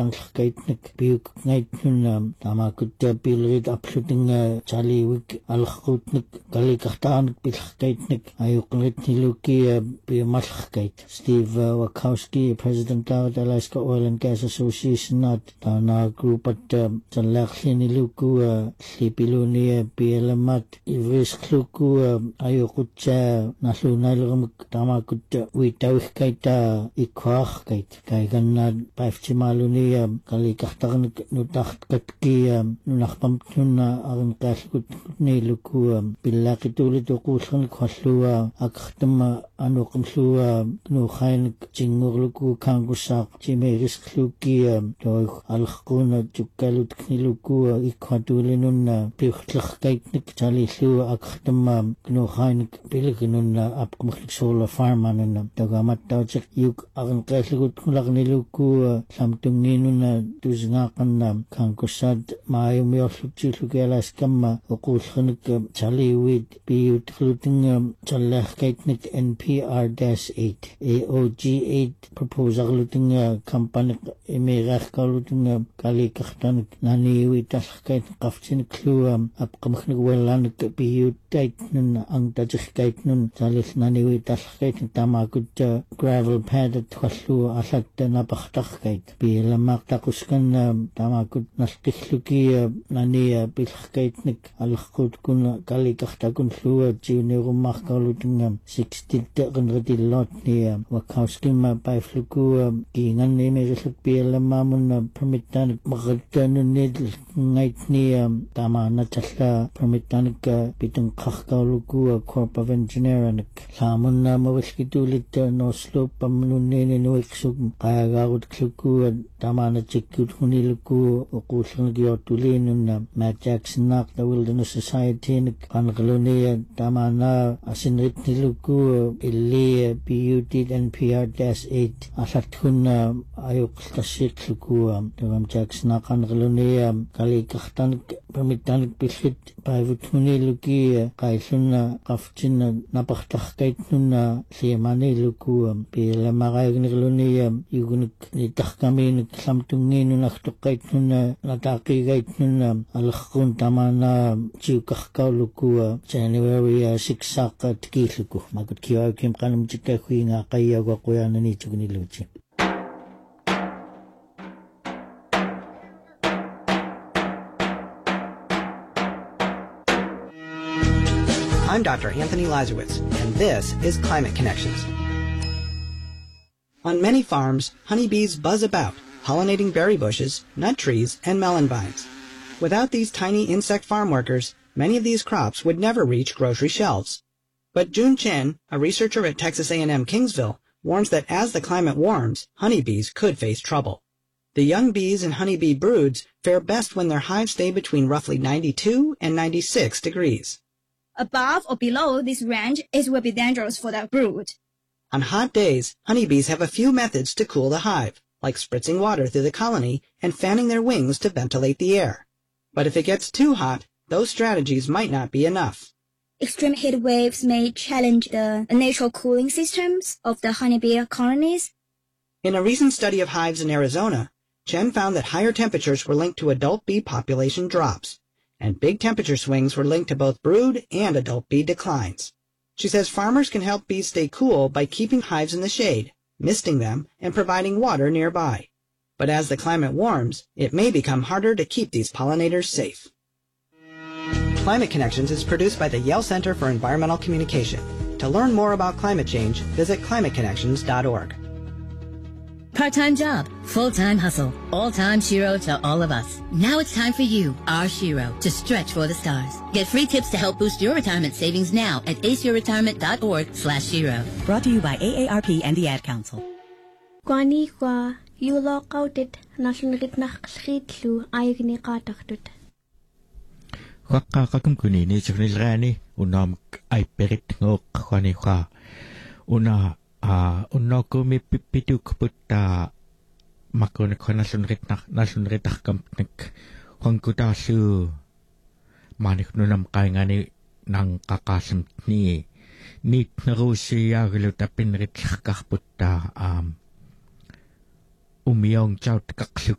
tanglakaitnik piuk ngaitnun tamakutta pilrit aplutinga chaliwik alkhutnik kalikartaarnik pilkaitnik ayuqlit niluki pimalkait Steve Wachowski president of the Alaska Oil and Gas Association at tana group at Zalakli niluku slipiluni pielamat ivris kluku ayuqutsa naslunalrum tamakutta uitawikaita ikwahkait kaiganna paiftimaluni kalikartaarnik nutahtqatki nunarpamtnuna arinqaalkut niluku pillaqitulit uquullерник халлуа акхтама ануқмлуа нухайник тингорлуку кангусаақ тимерисклуки тоих алхкуна туккалут книлуку икхатуулинунна пихлеркайтник талиллуа акхтама нухайник пилгинунна апкмхлик сола фарманунна тагаматтаатик юк аринқааллугут куларнилуку ламтунгинунна тусингаақанна кангусаат мааюмиорлутсиллукиалааскамма оқууллерник таливит биутклутинга таллаахкайтник NPR-8 AOG-8 proposal-lutinga company emiraarkalutinga kalikartanik naniuitalkait qaftinik klua apqamkhnik wellanik biutaitnun angtatirkaitnun talil naniuitalkait tamakut gravel pad twallu alatta napartarkait bilamaqtaquskan tamakut nalqilluki nania pilkaitnik alqut kun kalikartakun lua tiunerummarkalutinga 60 qinritillotnia Wachowskima paifluku kiingan emerilluk pialamamun permittanik maqattanunnit ngaitnia tamana talla permittanik pitunqarkauluku Corp of Engineering laamunna mawilkitulit noslup pamnunnini nuiksuk qaagaarut kluku tamana tikkut huniluku uquullernikiortuliinnunna Matt Jackson naaq the Wilderness Society nik qanqalunia tamana asinritniluku illi PUT NPR-8 alathunna ayuqtassiqluku Matt Jackson naqanqalunia kalikartanik permittanik pillit paivuthuniluki qaillunna qaftinna napartarkaitnunna liamaniluku pilamaqaigniqlunia yugunik nitarkaminik lamtungiinunartoqqaitnunna nataaqigaitnunna alerqun tamana tiukarkauluku January 6 tikilluku makut kiaukim qanamtikkahuinga qayyaguaquyaanani tukuniluuti I'm Dr. Anthony Lazarowitz, and this is Climate Connections. On many farms, honeybees buzz about, pollinating berry bushes, nut trees, and melon vines. Without these tiny insect farm workers, many of these crops would never reach grocery shelves. But Jun Chen, a researcher at Texas A&M Kingsville, warns that as the climate warms, honeybees could face trouble. The young bees and honeybee broods fare best when their hives stay between roughly 92 and 96 degrees. Above or below this range, it will be dangerous for the brood. On hot days, honeybees have a few methods to cool the hive, like spritzing water through the colony and fanning their wings to ventilate the air. But if it gets too hot, those strategies might not be enough. Extreme heat waves may challenge the natural cooling systems of the honeybee colonies. In a recent study of hives in Arizona, Chen found that higher temperatures were linked to adult bee population drops, and big temperature swings were linked to both brood and adult bee declines. She says farmers can help bees stay cool by keeping hives in the shade, misting them, and providing water nearby. But as the climate warms, it may become harder to keep these pollinators safe. Climate Connections is produced by the Yale Center for Environmental Communication. To learn more about climate change, visit climateconnections.org. Part-time job, full-time hustle, all-time Shiro to all of us. Now it's time for you, our Shiro, to stretch for the stars. Get free tips to help boost your retirement savings now at aceyourretirement.org/Shiro. Brought to you by AARP and the Ad Council. Kwani kwa yulo kautit nasunrit nakhlitlu ayigni qatartut. Qaqqaqakum kunini chifnilrani unam aiperit ngok kwani kwa una unnokumi pipituk putta makon nasunritahkampnik kwangkutasu manik nunam kaingani nang kakasamtni nit narusiya tapinrit putta umiyong chaut kakluk